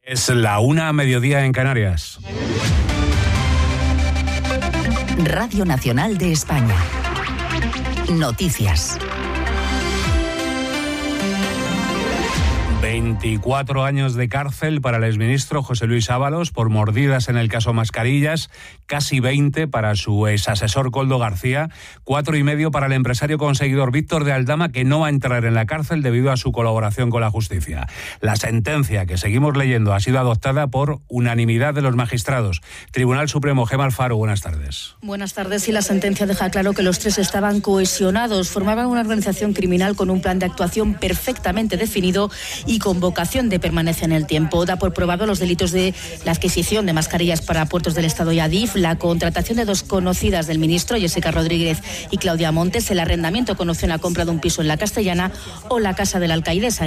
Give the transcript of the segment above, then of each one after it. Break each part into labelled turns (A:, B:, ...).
A: Es la 1:00 en Canarias.
B: Radio Nacional de España. Noticias.
A: 24 años de cárcel para el exministro José Luis Ábalos por mordidas en el caso Mascarillas, casi 20 para su exasesor Koldo García, 4,5 para el empresario conseguidor Víctor de Aldama, que no va a entrar en la cárcel debido a su colaboración con la justicia. La sentencia que seguimos leyendo ha sido adoptada por unanimidad de los magistrados. Tribunal Supremo, Gemma Alfaro, buenas tardes.
C: Buenas tardes, y la sentencia deja claro que los tres estaban cohesionados, formaban una organización criminal con un plan de actuación perfectamente definido y con vocación de permanecer en el tiempo. Da por probado los delitos de la adquisición de mascarillas para Puertos del Estado y Adif, la contratación de dos conocidas del ministro, Jessica Rodríguez y Claudia Montes, el arrendamiento con opción a compra de un piso en la Castellana o la casa de la alcaidesa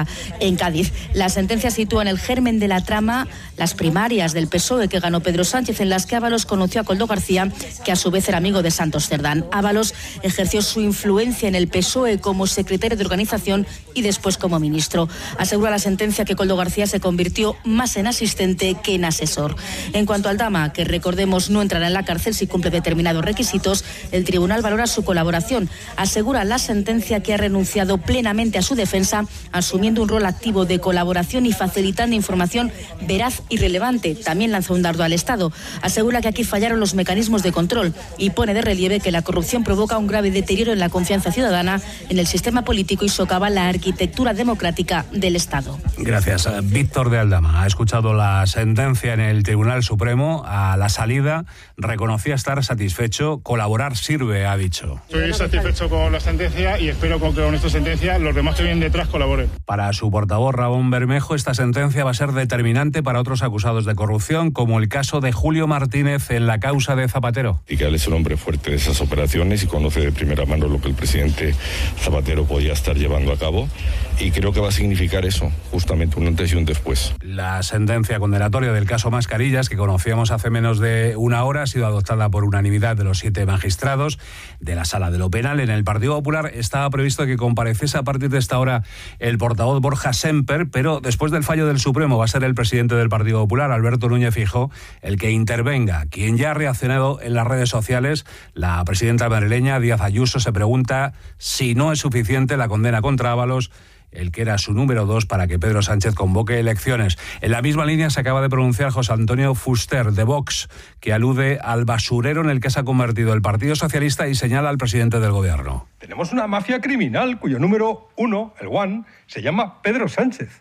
C: en Cádiz. La sentencia sitúa en el germen de la trama las primarias del PSOE que ganó Pedro Sánchez, en las que Ábalos conoció a Koldo García, que a su vez era amigo de Santos Cerdán. Ábalos ejerció su influencia en el PSOE como secretario de organización y después como ministro. Asegura la sentencia que Koldo García se convirtió más en asistente que en asesor. En cuanto al Aldama, que recordemos no entrará en la cárcel si cumple determinados requisitos, el tribunal valora su colaboración. Asegura la sentencia que ha renunciado plenamente a su defensa, asumiendo un rol activo de colaboración y facilitando información veraz y relevante. También lanzó un dardo al Estado. Asegura que aquí fallaron los mecanismos de control y pone de relieve que la corrupción provoca un grave deterioro en la confianza ciudadana en el sistema político y socava la arquitectura democrática del Estado.
A: Gracias. Víctor de Aldama ha escuchado la sentencia en el Tribunal Supremo. A la salida reconocía estar satisfecho. Colaborar sirve, ha dicho.
D: Estoy satisfecho con la sentencia y espero que con esta sentencia los demás que vienen detrás colaboren.
A: Para su portavoz Ramón Bermejo, esta sentencia va a ser determinante para otros acusados de corrupción, como el caso de Julio Martínez en la causa de Zapatero.
E: Y que él es un hombre fuerte de esas operaciones y conoce de primera mano lo que el presidente Zapatero podía estar llevando a cabo, y creo que va a significar eso, justamente un antes y un después.
A: La sentencia condenatoria del caso Mascarillas, que conocíamos hace menos de una hora, ha sido adoptada por unanimidad de los 7 magistrados de la Sala de lo Penal. En el Partido Popular estaba previsto que compareciese a partir de esta hora el portavoz Borja Semper, pero después del fallo del Supremo va a ser el presidente del Partido Popular, Alberto Núñez Feijóo, el que intervenga. Quien ya ha reaccionado en las redes sociales, la presidenta madrileña Díaz Ayuso, se pregunta si no es suficiente la condena contra Ábalos, el que era su número 2, para que Pedro Sánchez convoque elecciones. En la misma línea se acaba de pronunciar José Antonio Fuster, de Vox, que alude al basurero en el que se ha convertido el Partido Socialista y señala al presidente del Gobierno.
F: Tenemos una mafia criminal cuyo número 1, el one, se llama Pedro Sánchez.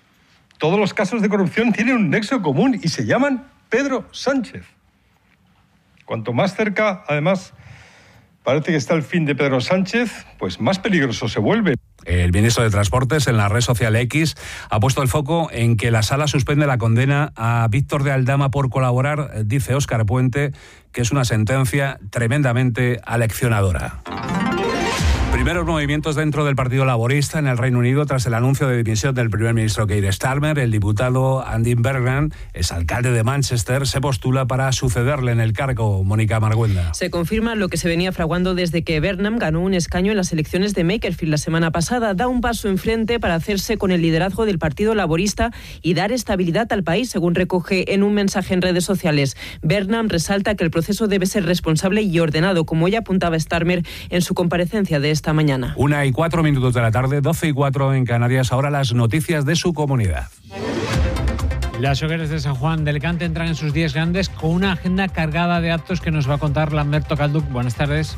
F: Todos los casos de corrupción tienen un nexo común y se llaman Pedro Sánchez. Cuanto más cerca, además, parece que está el fin de Pedro Sánchez, pues más peligroso se vuelve.
A: El ministro de Transportes, en la red social X, ha puesto el foco en que la Sala suspende la condena a Víctor de Aldama por colaborar. Dice Óscar Puente que es una sentencia tremendamente aleccionadora. Primeros movimientos dentro del Partido Laborista en el Reino Unido tras el anuncio de dimisión del primer ministro Keir Starmer. El diputado Andy Burnham, exalcalde de Manchester, se postula para sucederle en el cargo. Mónica Marguenda.
G: Se confirma lo que se venía fraguando desde que Burnham ganó un escaño en las elecciones de Makerfield la semana pasada. Da un paso enfrente para hacerse con el liderazgo del Partido Laborista y dar estabilidad al país, según recoge en un mensaje en redes sociales. Burnham resalta que el proceso debe ser responsable y ordenado, como ya apuntaba Starmer en su comparecencia de esta mañana.
A: 1:04 de la tarde, 12:04 en Canarias. Ahora las noticias de su comunidad.
H: Las hogueras de San Juan del Cante entran en sus días grandes con una agenda cargada de actos que nos va a contar Lamberto Calduc. Buenas tardes.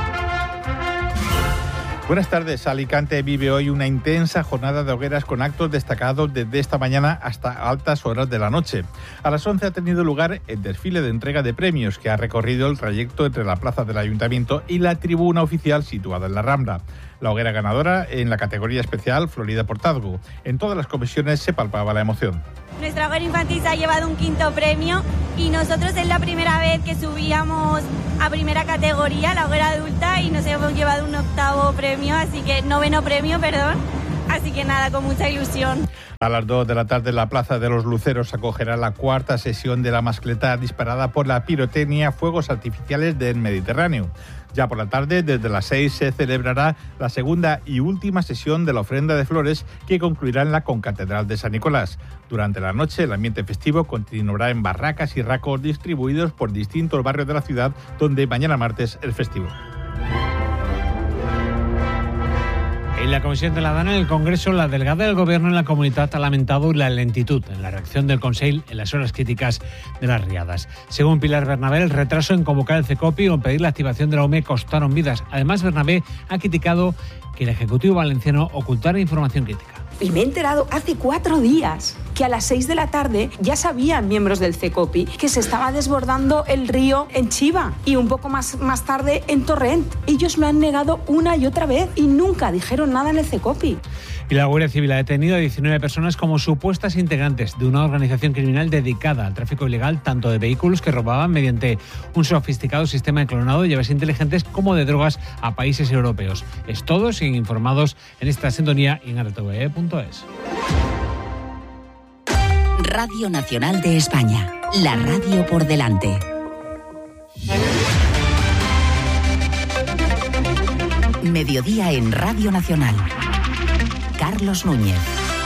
I: Buenas tardes. Alicante vive hoy una intensa jornada de hogueras con actos destacados desde esta mañana hasta altas horas de la noche. A las 11 ha tenido lugar el desfile de entrega de premios, que ha recorrido el trayecto entre la plaza del Ayuntamiento y la tribuna oficial situada en la Rambla. La hoguera ganadora en la categoría especial Florida Portazgo. En todas las comisiones se palpaba la emoción.
J: Nuestra hoguera infantil se ha llevado un 5º premio y nosotros es la primera vez que subíamos a primera categoría, la hoguera adulta, y nos hemos llevado un 8º premio, noveno premio, así que nada, con mucha ilusión.
I: A las 2 de la tarde la Plaza de los Luceros acogerá la 4ª sesión de la mascleta disparada por la pirotecnia Fuegos Artificiales del Mediterráneo. Ya por la tarde, desde las 6, se celebrará la segunda y última sesión de la ofrenda de flores, que concluirá en la concatedral de San Nicolás. Durante la noche, el ambiente festivo continuará en barracas y racos distribuidos por distintos barrios de la ciudad, donde mañana martes es festivo.
H: En la Comisión de la Dana, en el Congreso, la delegada del Gobierno en la Comunitat ha lamentado la lentitud en la reacción del Consell en las horas críticas de las riadas. Según Pilar Bernabé, el retraso en convocar el CECOPI o en pedir la activación de la UME costaron vidas. Además, Bernabé ha criticado que el Ejecutivo valenciano ocultara información crítica.
K: Y me he enterado hace 4 días que a las 6 de la tarde ya sabían miembros del CECOPI que se estaba desbordando el río en Chiva y un poco más tarde en Torrent. Ellos lo han negado una y otra vez y nunca dijeron nada en el CECOPI.
H: Y la Guardia Civil ha detenido a 19 personas como supuestas integrantes de una organización criminal dedicada al tráfico ilegal tanto de vehículos que robaban mediante un sofisticado sistema de clonado de llaves inteligentes como de drogas a países europeos. Es todo, siguen informados en esta sintonía y en rtve.es.
B: Radio Nacional de España, la radio por delante. Mediodía en Radio Nacional. Carlos Núñez.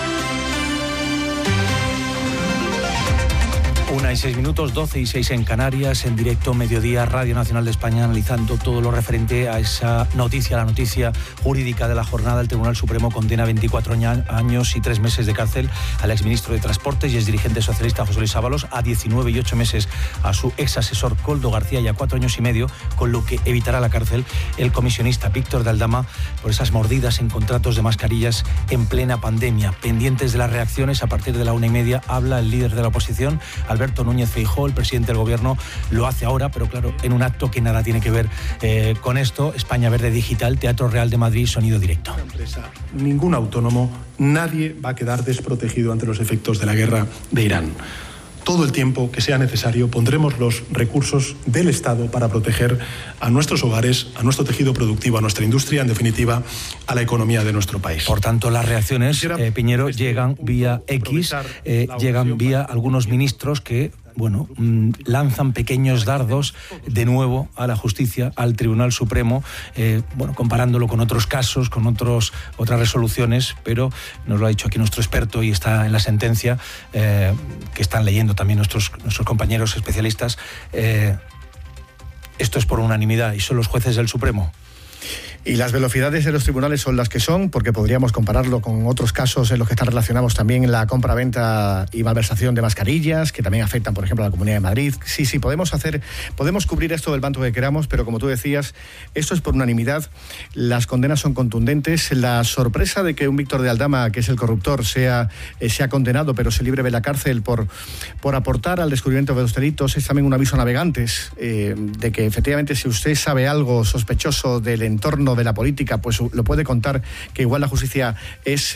L: 1:06, 12:06 en Canarias, en directo Mediodía, Radio Nacional de España, analizando todo lo referente a esa noticia, la noticia jurídica de la jornada. El Tribunal Supremo condena 24 años y 3 meses de cárcel al exministro de Transportes y exdirigente socialista José Luis Ábalos, a 19 y 8 meses a su exasesor Koldo García y a 4 años y medio, con lo que evitará la cárcel el comisionista Víctor de Aldama por esas mordidas en contratos de mascarillas en plena pandemia. Pendientes de las reacciones, a partir de la 1:30 habla el líder de la oposición, Alberto Núñez Feijóo. El presidente del Gobierno lo hace ahora, pero claro, en un acto que nada tiene que ver con esto. España Verde Digital, Teatro Real de Madrid, sonido directo.
M: Ningún autónomo, nadie va a quedar desprotegido ante los efectos de la guerra de Irán. Todo el tiempo que sea necesario pondremos los recursos del Estado para proteger a nuestros hogares, a nuestro tejido productivo, a nuestra industria, en definitiva, a la economía de nuestro país.
L: Por tanto, las reacciones, Piñero, llegan vía X, llegan vía algunos ministros que lanzan pequeños dardos de nuevo a la justicia, al Tribunal Supremo, comparándolo con otros casos, con otras resoluciones, pero nos lo ha dicho aquí nuestro experto y está en la sentencia, que están leyendo también nuestros compañeros especialistas. Esto es por unanimidad y son los jueces del Supremo.
N: Y las velocidades de los tribunales son las que son, porque podríamos compararlo con otros casos en los que están relacionados también la compra-venta y malversación de mascarillas, que también afectan, por ejemplo, a la Comunidad de Madrid. Sí, podemos cubrir esto del banco que queramos, pero como tú decías, esto es por unanimidad. Las condenas son contundentes. La sorpresa de que un Víctor de Aldama, que es el corruptor, sea condenado, pero se libre de la cárcel por aportar al descubrimiento de los delitos, es también un aviso a navegantes de que efectivamente, si usted sabe algo sospechoso del entorno de la política, pues lo puede contar, que igual la justicia es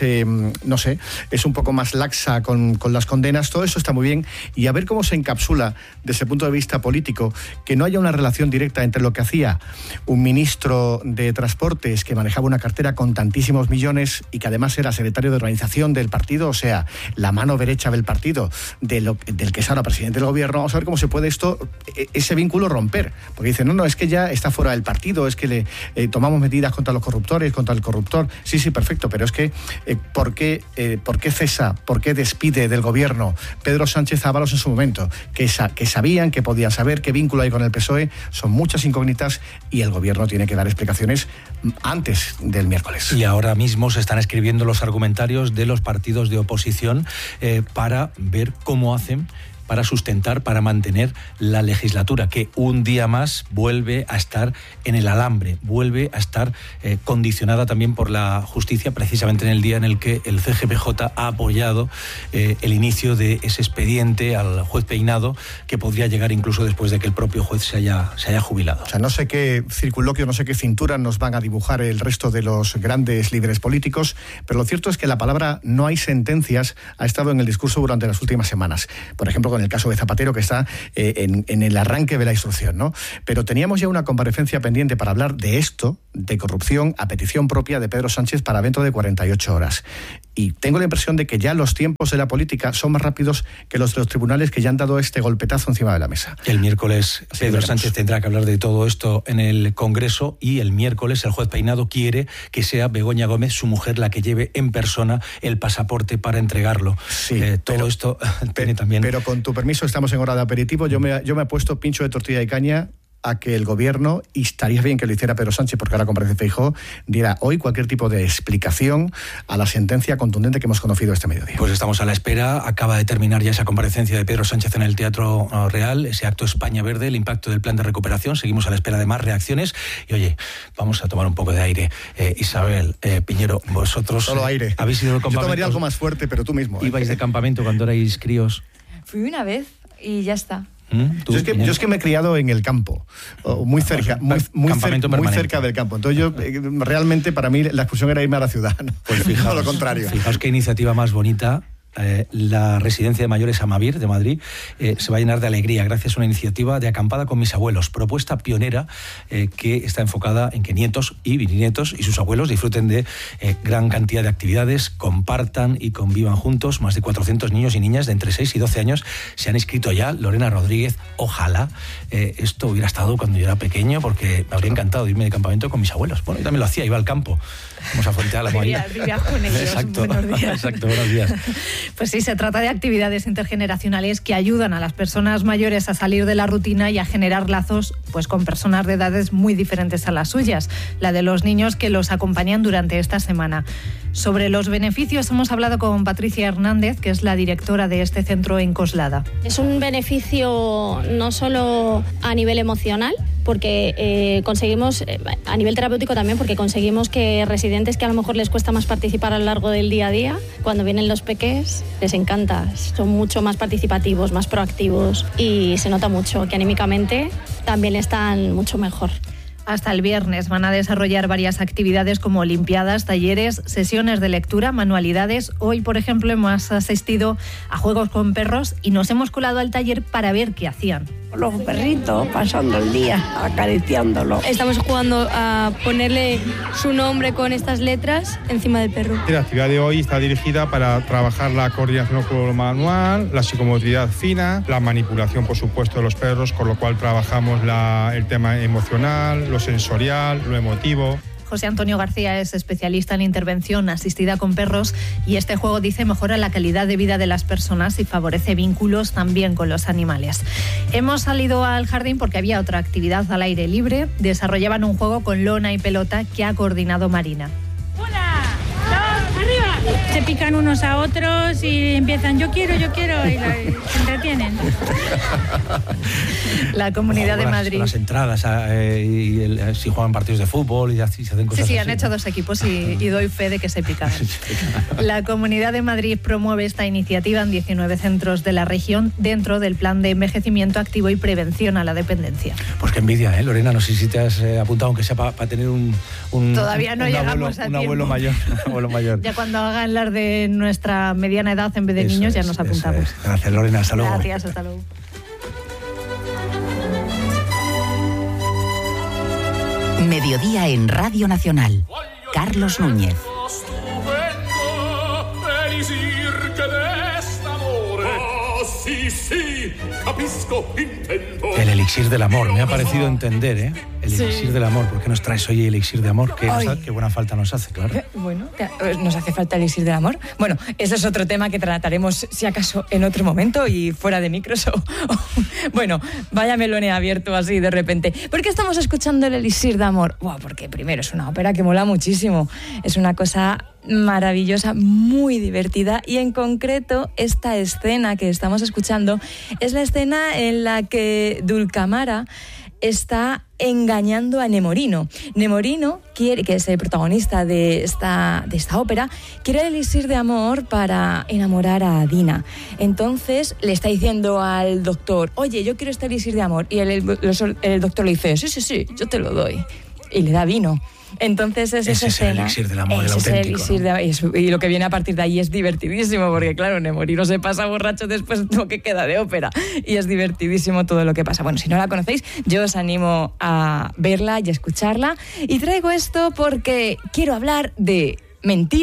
N: un poco más laxa con las condenas. Todo eso está muy bien, y a ver cómo se encapsula desde el punto de vista político, que no haya una relación directa entre lo que hacía un ministro de Transportes que manejaba una cartera con tantísimos millones y que además era secretario de organización del partido, o sea, la mano derecha del partido del que es ahora presidente del Gobierno. Vamos a ver cómo se puede ese vínculo romper, porque dicen, no, es que ya está fuera del partido, es que le tomamos medidas contra los corruptores, contra el corruptor. Sí, perfecto, pero es que ¿por qué cesa, por qué despide del Gobierno Pedro Sánchez Ábalos en su momento? Que sabían, que podían saber qué vínculo hay con el PSOE. Son muchas incógnitas y el Gobierno tiene que dar explicaciones antes del miércoles.
L: Y ahora mismo se están escribiendo los argumentarios de los partidos de oposición para ver cómo hacen para sustentar, para mantener la legislatura, que un día más vuelve a estar en el alambre, vuelve a estar condicionada también por la justicia, precisamente en el día en el que el CGPJ ha apoyado el inicio de ese expediente al juez Peinado, que podría llegar incluso después de que el propio juez se haya jubilado.
N: O sea, no sé qué circunloquio, no sé qué cintura nos van a dibujar el resto de los grandes líderes políticos, pero lo cierto es que la palabra "no hay sentencias" ha estado en el discurso durante las últimas semanas. Por ejemplo, con el caso de Zapatero, que está en el arranque de la instrucción, ¿no? Pero teníamos ya una comparecencia pendiente para hablar de esto, de corrupción, a petición propia de Pedro Sánchez, para dentro de 48 horas. Y tengo la impresión de que ya los tiempos de la política son más rápidos que los de los tribunales, que ya han dado este golpetazo encima de la mesa.
L: El miércoles Pedro Sánchez tendrá que hablar de todo esto en el Congreso, y el miércoles el juez Peinado quiere que sea Begoña Gómez, su mujer, la que lleve en persona el pasaporte para entregarlo.
N: Sí,
L: todo esto tiene también...
N: Pero con tu permiso, estamos en hora de aperitivo. Yo me he puesto pincho de tortilla de caña a que el gobierno, y estaría bien que lo hiciera Pedro Sánchez, porque ahora comparece Feijóo, diera hoy cualquier tipo de explicación a la sentencia contundente que hemos conocido este mediodía.
L: Pues estamos a la espera. Acaba de terminar ya esa comparecencia de Pedro Sánchez en el Teatro Real, ese acto España Verde, el impacto del plan de recuperación. Seguimos a la espera de más reacciones. Y oye, vamos a tomar un poco de aire. Isabel, Piñero, vosotros...
N: Solo aire.
L: ¿Habéis ido al campamento?
N: Yo tomaría algo más fuerte, pero tú mismo.
L: ¿Ibais de campamento cuando erais críos?
O: Fui una vez y ya está.
N: Yo es que me he criado en el campo, muy cerca, muy cerca del campo. Entonces yo, realmente para mí la excursión era irme a la ciudad, ¿no?
L: Pues fijaos,
N: no lo contrario.
L: Fijaos qué iniciativa más bonita. La residencia de mayores Amavir de Madrid se va a llenar de alegría gracias a una iniciativa de acampada con mis abuelos, propuesta pionera que está enfocada en que nietos y bisnietos y sus abuelos disfruten de gran cantidad de actividades, compartan y convivan juntos. Más de 400 niños y niñas de entre 6 y 12 años se han inscrito ya. Lorena Rodríguez, ojalá esto hubiera estado cuando yo era pequeño, porque me habría encantado irme de campamento con mis abuelos. Bueno, yo también lo hacía, iba al campo. Vamos a frontear la movida.
O: Con ellos.
L: Exacto,
O: buenos días.
L: exacto, buenos días.
O: Pues sí, se trata de actividades intergeneracionales que ayudan a las personas mayores a salir de la rutina y a generar lazos pues con personas de edades muy diferentes a las suyas, la de los niños que los acompañan durante esta semana. Sobre los beneficios hemos hablado con Patricia Hernández, que es la directora de este centro en Coslada.
P: Es un beneficio no solo a nivel emocional, porque conseguimos, a nivel terapéutico también, porque conseguimos que residentes que a lo mejor les cuesta más participar a lo largo del día a día, cuando vienen los peques, les encanta, son mucho más participativos, más proactivos, y se nota mucho que anímicamente también están mucho mejor.
O: Hasta el viernes van a desarrollar varias actividades como olimpiadas, talleres, sesiones de lectura, manualidades. Hoy, por ejemplo, hemos asistido a juegos con perros y nos hemos colado al taller para ver qué hacían.
Q: Los perritos pasando el día, acariciándolos.
R: Estamos jugando a ponerle su nombre con estas letras encima del perro.
D: La actividad de hoy está dirigida para trabajar la coordinación con lo manual, la psicomotricidad fina, la manipulación, por supuesto, de los perros, con lo cual trabajamos el tema emocional, lo sensorial, lo emotivo.
O: José Antonio García es especialista en intervención asistida con perros y este juego, dice, mejora la calidad de vida de las personas y favorece vínculos también con los animales. Hemos salido al jardín porque había otra actividad al aire libre. Desarrollaban un juego con lona y pelota que ha coordinado Marina.
S: Se pican unos a otros y empiezan yo quiero y se entretienen.
O: La Comunidad de Madrid.
L: Las entradas si juegan partidos de fútbol y así se hacen cosas
O: Sí,
L: así,
O: han hecho dos equipos y doy fe de que se pican. La Comunidad de Madrid promueve esta iniciativa en 19 centros de la región dentro del plan de envejecimiento activo y prevención a la dependencia.
L: Pues qué envidia, Lorena, no sé si te has apuntado, aunque sea para tener un
O: Todavía no llegamos a
L: un abuelo mayor.
O: Ya cuando hagan las de nuestra mediana edad en vez de niños ya nos apuntamos.
L: Gracias, Lorena, hasta luego.
O: Gracias, hasta luego.
B: Mediodía en Radio Nacional. Carlos Núñez.
L: El elixir del amor, me ha parecido entender, El elixir del amor. ¿Por qué nos traes hoy el elixir de amor? Qué buena falta nos hace, claro.
T: Bueno, ¿nos hace falta el elixir del amor? Bueno, ese es otro tema que trataremos, si acaso, en otro momento y fuera de micros. Bueno, vaya melón abierto así de repente. ¿Por qué estamos escuchando el elixir de amor? Porque primero es una ópera que mola muchísimo. Es una cosa maravillosa, muy divertida, y en concreto esta escena que estamos escuchando es la escena en la que Dulcamara está engañando a Nemorino. Nemorino quiere, que es el protagonista de esta ópera, quiere el elixir de amor para enamorar a Dina. Entonces le está diciendo al doctor: oye, yo quiero este elixir de amor. Y el doctor le dice: sí, yo te lo doy. Y le da vino. Entonces esa escena,
L: es el elixir del amor, el auténtico,
T: y lo que viene a partir de ahí es divertidísimo, porque claro, Nemorino se pasa borracho después de lo que queda de ópera y es divertidísimo todo lo que pasa. Bueno, si no la conocéis, yo os animo a verla y a escucharla, y traigo esto porque quiero hablar de mentiras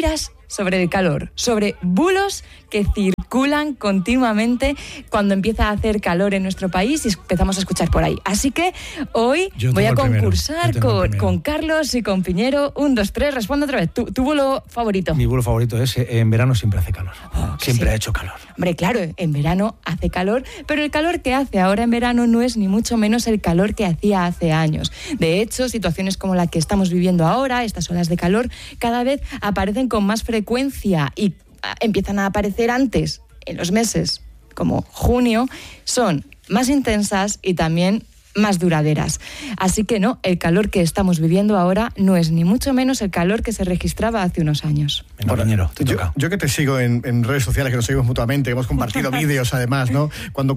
T: sobre el calor, sobre bulos que circulan continuamente cuando empieza a hacer calor en nuestro país y empezamos a escuchar por ahí. Así que hoy voy a concursar con Carlos y con Piñero. 1, 2, 3, responde otra vez. ¿Tu bulo favorito?
L: Mi bulo favorito es en verano siempre hace calor. Siempre ha hecho calor.
T: Hombre, claro, en verano hace calor, pero el calor que hace ahora en verano no es ni mucho menos el calor que hacía hace años. De hecho, situaciones como la que estamos viviendo ahora, estas olas de calor, cada vez aparecen con más frecuencia y empiezan a aparecer antes, en los meses como junio, son más intensas y también más duraderas. Así que no, el calor que estamos viviendo ahora no es ni mucho menos el calor que se registraba hace unos años.
N: Bueno, yo que te sigo en redes sociales, que nos seguimos mutuamente, hemos compartido vídeos además, ¿no?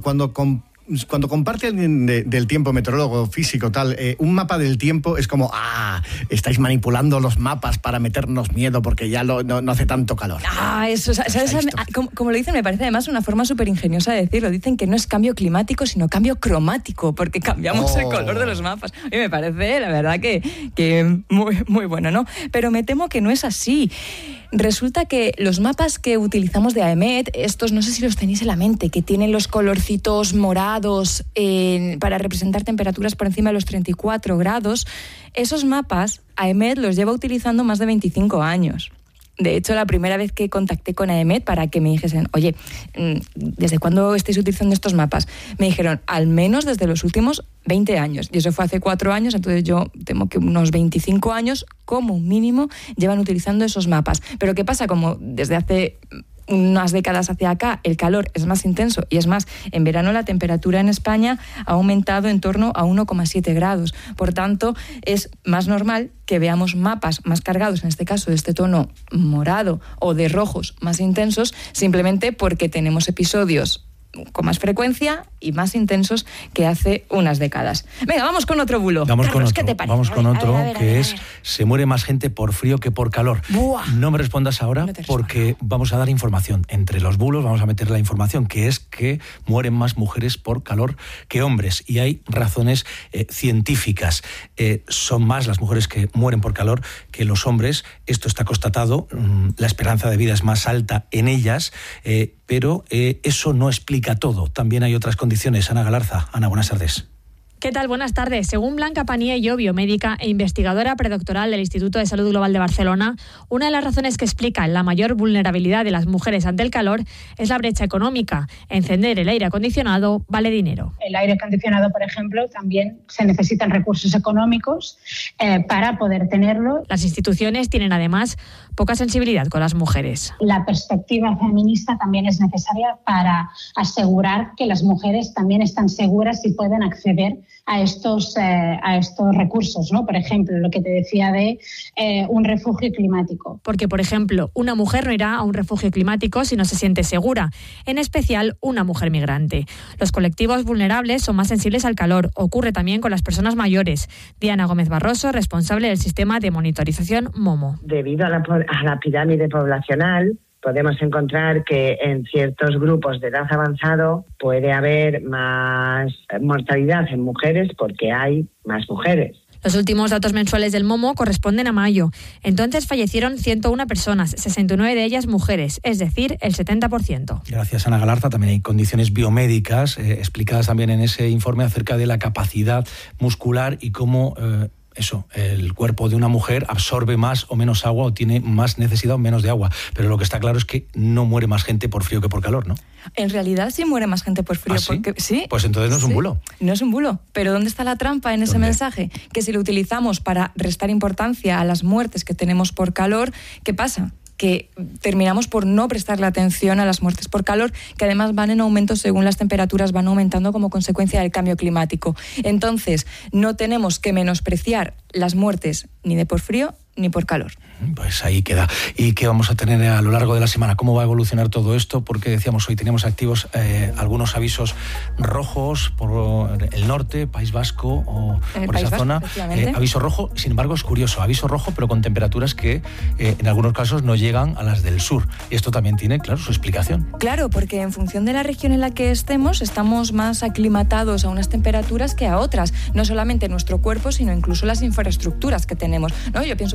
N: Cuando comparte alguien del tiempo, meteorólogo, físico, tal, un mapa del tiempo es como, estáis manipulando los mapas para meternos miedo porque ya no hace tanto calor.
T: Eso, ¿sabes? Como lo dicen, me parece además una forma súper ingeniosa de decirlo. Dicen que no es cambio climático, sino cambio cromático, porque cambiamos el color de los mapas. Y me parece, la verdad, que muy, muy bueno, ¿no? Pero me temo que no es así. Resulta que los mapas que utilizamos de AEMET, estos no sé si los tenéis en la mente, que tienen los colorcitos morados para representar temperaturas por encima de los 34 grados, esos mapas AEMET los lleva utilizando más de 25 años. De hecho, la primera vez que contacté con AEMET para que me dijesen, oye, ¿desde cuándo estáis utilizando estos mapas? Me dijeron, al menos desde los últimos 20 años. Y eso fue hace 4 años, entonces yo temo que unos 25 años, como mínimo, llevan utilizando esos mapas. Pero ¿qué pasa? Como desde hace unas décadas hacia acá el calor es más intenso y es más, en verano la temperatura en España ha aumentado en torno a 1,7 grados. Por tanto, es más normal que veamos mapas más cargados, en este caso de este tono morado o de rojos más intensos, simplemente porque tenemos episodios con más frecuencia y más intensos que hace unas décadas. Venga, vamos con otro bulo. Carlos, ¿qué te parece?
L: Vamos con otro, que es se muere más gente por frío que por calor.
T: ¡Buah!
L: No me respondas ahora porque vamos a dar información. Entre los bulos vamos a meter la información, que es que mueren más mujeres por calor que hombres. Y hay razones científicas. Son más las mujeres que mueren por calor que los hombres. Esto está constatado. La esperanza de vida es más alta en ellas, pero eso no explica todo. También hay otras condiciones. Ana Galarza. Ana, buenas tardes.
U: ¿Qué tal? Buenas tardes. Según Blanca Paniello, biomédica e investigadora predoctoral del Instituto de Salud Global de Barcelona, una de las razones que explican la mayor vulnerabilidad de las mujeres ante el calor es la brecha económica. Encender el aire acondicionado vale dinero.
V: El aire acondicionado, por ejemplo, también se necesitan recursos económicos para poder tenerlo.
U: Las instituciones tienen además poca sensibilidad con las mujeres.
V: La perspectiva feminista también es necesaria para asegurar que las mujeres también están seguras y pueden acceder a estos recursos, ¿no? Por ejemplo, lo que te decía de un refugio climático.
U: Porque, por ejemplo, una mujer no irá a un refugio climático si no se siente segura, en especial una mujer migrante. Los colectivos vulnerables son más sensibles al calor. Ocurre también con las personas mayores. Diana Gómez Barroso, responsable del sistema de monitorización MOMO.
W: Debido a la pirámide poblacional, podemos encontrar que en ciertos grupos de edad avanzado puede haber más mortalidad en mujeres porque hay más mujeres.
U: Los últimos datos mensuales del MOMO corresponden a mayo. Entonces fallecieron 101 personas, 69 de ellas mujeres, es decir, el 70%.
L: Gracias, Ana Galarza. También hay condiciones biomédicas explicadas también en ese informe acerca de la capacidad muscular y cómo el cuerpo de una mujer absorbe más o menos agua o tiene más necesidad o menos de agua. Pero lo que está claro es que no muere más gente por frío que por calor, ¿no?
T: En realidad sí muere más gente por frío.
L: ¿Ah, sí?
T: Porque, ¿sí?
L: Pues entonces no es un bulo.
T: No es un bulo. Pero ¿dónde está la trampa en ese mensaje? Que si lo utilizamos para restar importancia a las muertes que tenemos por calor, ¿qué pasa? Que terminamos por no prestarle atención a las muertes por calor, que además van en aumento según las temperaturas van aumentando como consecuencia del cambio climático. Entonces, no tenemos que menospreciar las muertes ni de por frío ni por calor.
L: Pues ahí queda. ¿Y qué vamos a tener a lo largo de la semana? ¿Cómo va a evolucionar todo esto? Porque decíamos, hoy teníamos activos algunos avisos rojos por el norte, País Vasco o por esa zona. Aviso rojo, sin embargo, es curioso. Aviso rojo, pero con temperaturas que en algunos casos no llegan a las del sur. Y esto también tiene, claro, su explicación.
T: Claro, porque en función de la región en la que estemos más aclimatados a unas temperaturas que a otras. No solamente nuestro cuerpo, sino incluso las infraestructuras que tenemos, ¿no? Yo pienso, por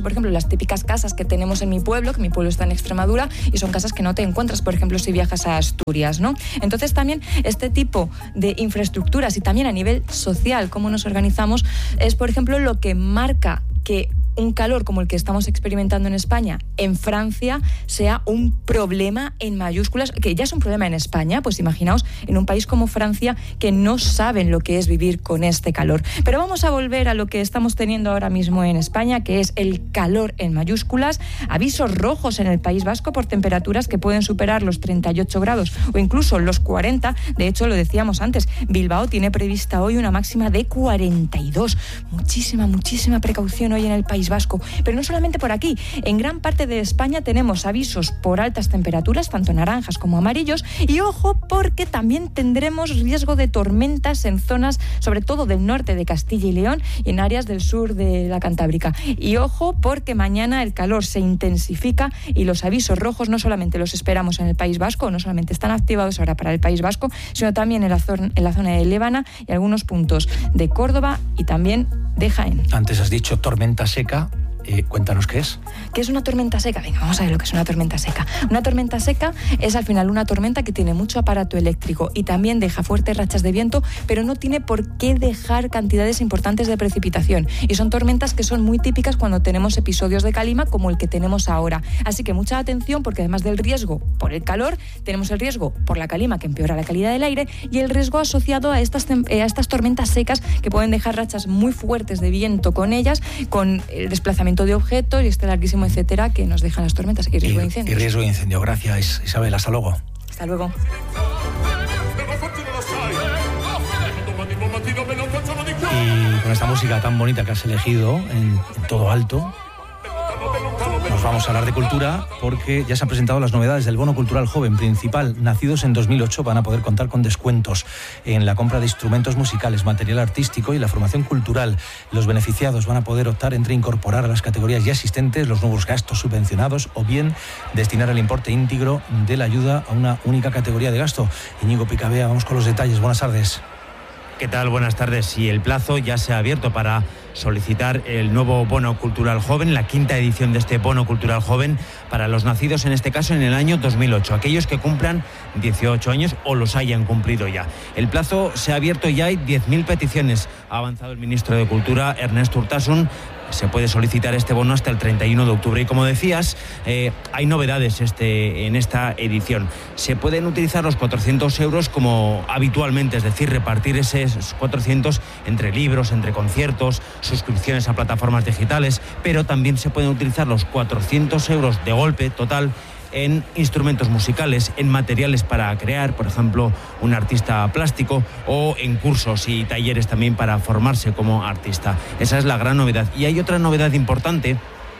T: por ejemplo, las típicas casas que tenemos en mi pueblo, que mi pueblo está en Extremadura, y son casas que no te encuentras, por ejemplo, si viajas a Asturias, ¿no? Entonces también este tipo de infraestructuras y también a nivel social, cómo nos organizamos, es, por ejemplo, lo que marca que un calor como el que estamos experimentando en España, en Francia, sea un problema en mayúsculas, que ya es un problema en España, pues imaginaos en un país como Francia que no saben lo que es vivir con este calor. Pero vamos a volver a lo que estamos teniendo ahora mismo en España, que es el calor en mayúsculas, avisos rojos en el País Vasco por temperaturas que pueden superar los 38 grados o incluso los 40. De hecho, lo decíamos antes, Bilbao tiene prevista hoy una máxima de 42. Muchísima precaución hoy en el País Vasco. Pero no solamente por aquí, en gran parte de España tenemos avisos por altas temperaturas, tanto naranjas como amarillos, y ojo porque también tendremos riesgo de tormentas en zonas, sobre todo del norte de Castilla y León y en áreas del sur de la Cantábrica. Y ojo porque mañana el calor se intensifica y los avisos rojos no solamente los esperamos en el País Vasco, no solamente están activados ahora para el País Vasco, sino también en la zona de Lébana y algunos puntos de Córdoba y también de Jaén.
L: Antes has dicho tormenta seca. Cuéntanos qué es.
T: ¿Qué es una tormenta seca? Venga, vamos a ver lo que es una tormenta seca. Una tormenta seca es al final una tormenta que tiene mucho aparato eléctrico y también deja fuertes rachas de viento, pero no tiene por qué dejar cantidades importantes de precipitación. Y son tormentas que son muy típicas cuando tenemos episodios de calima como el que tenemos ahora. Así que mucha atención, porque además del riesgo por el calor, tenemos el riesgo por la calima, que empeora la calidad del aire, y el riesgo asociado a estas tormentas secas que pueden dejar rachas muy fuertes de viento con ellas, con el desplazamiento de objetos y este larguísimo etcétera que nos dejan las tormentas y riesgo de incendio.
L: Y riesgo de incendio. Gracias, Isabel. Hasta luego.
T: Hasta luego.
L: Y con esta música tan bonita que has elegido en todo alto, nos vamos a hablar de cultura porque ya se han presentado las novedades del Bono Cultural Joven Principal. Nacidos en 2008 van a poder contar con descuentos en la compra de instrumentos musicales, material artístico y la formación cultural. Los beneficiados van a poder optar entre incorporar a las categorías ya existentes los nuevos gastos subvencionados o bien destinar el importe íntegro de la ayuda a una única categoría de gasto. Íñigo Picabea, vamos con los detalles. Buenas tardes.
C: ¿Qué tal? Buenas tardes. Y el plazo ya se ha abierto para solicitar el nuevo Bono Cultural Joven, la quinta edición de este Bono Cultural Joven para los nacidos, en este caso, en el año 2008, aquellos que cumplan 18 años o los hayan cumplido ya. El plazo se ha abierto, ya hay 10.000 peticiones. Ha avanzado el ministro de Cultura, Ernest Urtasun. Se puede solicitar este bono hasta el 31 de octubre. Y como decías, hay novedades en esta edición. Se pueden utilizar los 400 euros como habitualmente, es decir, repartir esos 400 entre libros, entre conciertos, suscripciones a plataformas digitales, pero también se pueden utilizar los 400 euros de golpe total en instrumentos musicales, en materiales para crear, por ejemplo, un artista plástico, o en cursos y talleres también para formarse como artista. Esa es la gran novedad. Y hay otra novedad importante,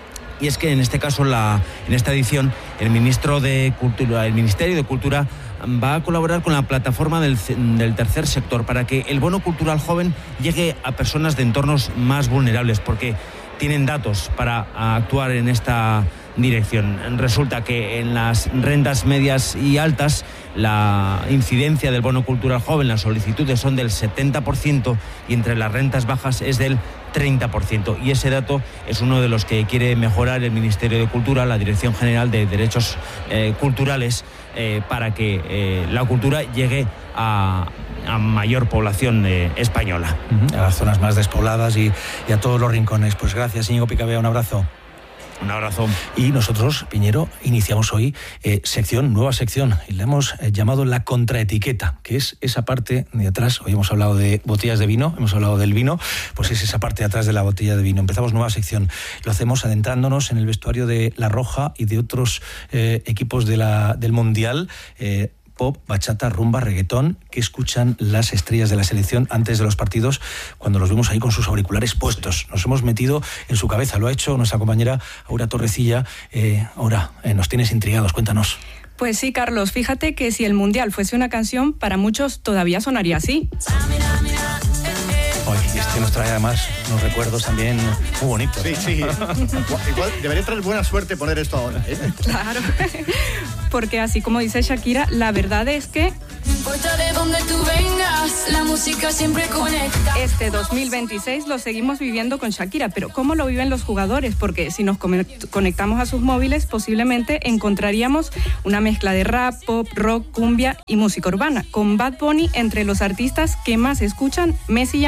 C: y es que en este caso, en esta edición, el Ministerio de Cultura va a colaborar con la plataforma del tercer sector para que el Bono Cultural Joven llegue a personas de entornos más vulnerables, porque tienen datos para actuar en esta dirección. Resulta que en las rentas medias y altas la incidencia del Bono Cultural Joven, las solicitudes son del 70%, y entre las rentas bajas es del 30%. Y ese dato es uno de los que quiere mejorar el Ministerio de Cultura, la Dirección General de Derechos Culturales, para que la cultura llegue a mayor población española.
L: A las zonas más despobladas y a todos los rincones. Pues gracias, Íñigo Picabea, un abrazo.
C: Un abrazo.
L: Y nosotros, Piñero, iniciamos hoy nueva sección, y la hemos llamado la contraetiqueta, que es esa parte de atrás. Hoy hemos hablado de botellas de vino, hemos hablado del vino, pues es esa parte de atrás de la botella de vino. Empezamos nueva sección. Lo hacemos adentrándonos en el vestuario de La Roja y de otros equipos del Mundial. Pop, bachata, rumba, reggaetón, que escuchan las estrellas de la selección antes de los partidos, cuando los vemos ahí con sus auriculares puestos. Nos hemos metido en su cabeza. Lo ha hecho nuestra compañera Aura Torrecilla. Aura, nos tienes intrigados, cuéntanos.
E: Pues sí, Carlos, fíjate que si el Mundial fuese una canción, para muchos todavía sonaría así.
L: Este nos trae además unos recuerdos también muy bonitos.
N: Sí. Igual debería traer buena suerte poner esto ahora, ¿eh?
E: Claro, porque así como dice Shakira, la verdad es que
A: importa de dónde tú vengas, la música siempre conecta.
E: Este 2026 lo seguimos viviendo con Shakira, pero ¿cómo lo viven los jugadores? Porque si nos conectamos a sus móviles, posiblemente encontraríamos una mezcla de rap, pop, rock, cumbia y música urbana, con Bad Bunny entre los artistas que más escuchan. Messi